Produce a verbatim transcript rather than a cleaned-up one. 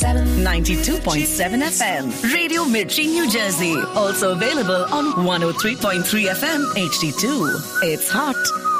ninety-two point seven F M. Radio Mirchi, New Jersey. Also available on one oh three point three F M H D two. It's hot,